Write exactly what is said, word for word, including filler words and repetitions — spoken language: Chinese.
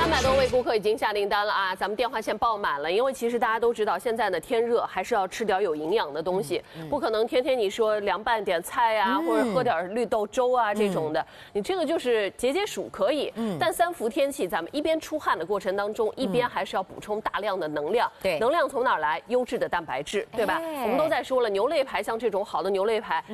三百多位顾客已经下订单了啊，咱们电话线爆满了。因为其实大家都知道，现在呢天热，还是要吃点有营养的东西，嗯、不可能天天你说凉拌点菜啊，嗯、或者喝点绿豆粥啊这种的。嗯、你这个就是解解暑可以，嗯、但三伏天气，咱们一边出汗的过程当中，一边还是要补充大量的能量。 对， 能量从哪儿来？优质的蛋白质，对吧？哎、我们都在说了，牛肋排像这种好的牛肋排。